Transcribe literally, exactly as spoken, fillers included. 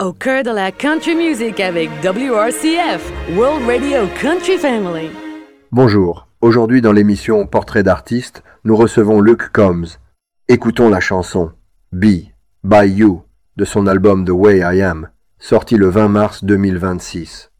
Au cœur de la country music avec W R C F, World Radio Country Family. Bonjour, aujourd'hui dans l'émission Portrait d'artiste, nous recevons Luke Combs. Écoutons la chanson Be by You de son album The Way I Am, sorti le vingt mars deux mille vingt-six.